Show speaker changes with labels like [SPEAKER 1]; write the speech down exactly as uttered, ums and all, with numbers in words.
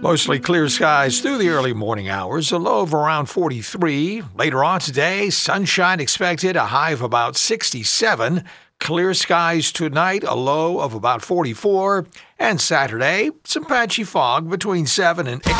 [SPEAKER 1] Mostly clear skies through the early morning hours, a low of around forty-three. Later on today, sunshine expected, a high of about sixty-seven. Clear skies tonight, a low of about forty-four. And Saturday, some patchy fog between seven and eight.